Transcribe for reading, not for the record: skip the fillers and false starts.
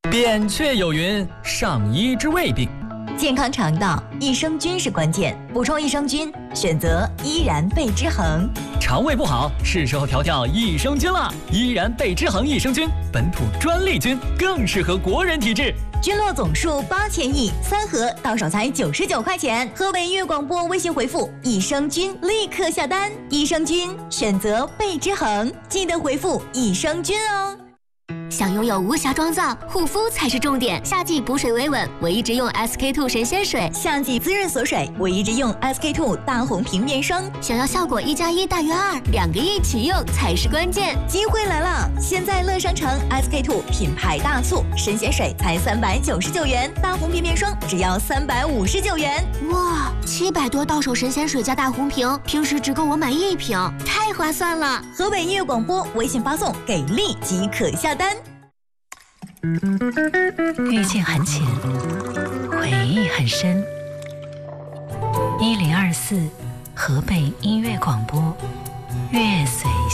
扁鹊有云：上医治未病。 健康肠道，益生菌是关键。补充益生菌，选择依然贝之恒。 肠胃不好，是时候调调益生菌了。依然贝之恒益生菌，本土专利菌，更适合国人体质。 菌落总数8000亿，3盒到手才99块钱。河北音乐广播微信回复“益生菌”立刻下单。益生菌选择贝之恒，记得回复“益生菌”哦。 想拥有无瑕妆造，护肤才是重点。夏季补水维稳，我一直用 SK-II 神仙水； 夏季滋润锁水，我一直用 SK-II 大红瓶面霜。 想要效果1+1大于2，2个一起用才是关键。 机会来了！现在乐商城 SK-II 品牌大促，神仙水才399元，大红瓶面霜只要359元。 哇，700多到手神仙水加大红瓶，平时只够我买1瓶，太划算了！ 河北音乐广播微信发送“给力”即可下单。 遇见很浅，回忆很深。1024河北音乐广播，乐随